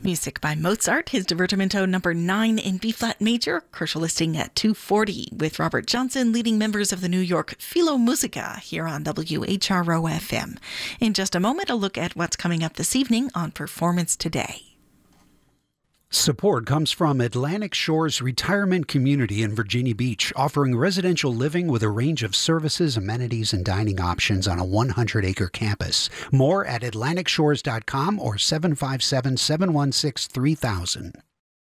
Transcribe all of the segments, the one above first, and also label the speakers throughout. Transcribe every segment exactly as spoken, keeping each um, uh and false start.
Speaker 1: Music by Mozart, his Divertimento number nine in B-flat major, Kershaw listing at two forty, with Robert Johnson leading members of the New York Philharmonica here on W H R O F M. In just a moment, a look at what's coming up this evening on Performance Today.
Speaker 2: Support comes from Atlantic Shores Retirement Community in Virginia Beach, offering residential living with a range of services, amenities, and dining options on a one hundred acre campus. More at atlantic shores dot com or seven five seven, seven one six, three thousand.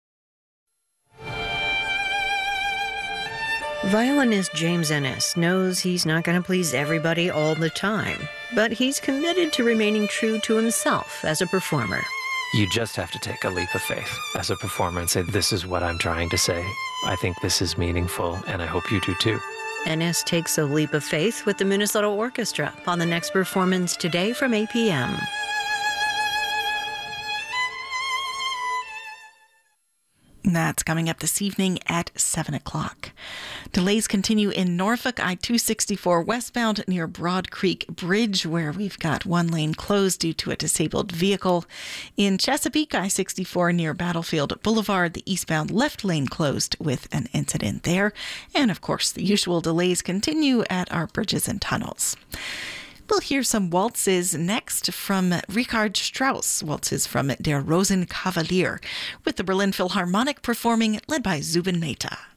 Speaker 3: Violinist James Ennis knows he's not going to please everybody all the time, but he's committed to remaining true to himself as a performer.
Speaker 4: You just have to take a leap of faith as a performer and say, this is what I'm trying to say. I think this is meaningful, and I hope you do too.
Speaker 3: Ennis takes a leap of faith with the Minnesota Orchestra on the next Performance Today from eight p.m.
Speaker 1: That's coming up this evening at seven o'clock. Delays continue in Norfolk, I two sixty-four westbound near Broad Creek Bridge, where we've got one lane closed due to a disabled vehicle. In Chesapeake, I sixty-four near Battlefield Boulevard, the eastbound left lane closed with an incident there. And of course, the usual delays continue at our bridges and tunnels. We'll hear some waltzes next from Richard Strauss, waltzes from Der Rosenkavalier, with the Berlin Philharmonic performing, led by Zubin Mehta.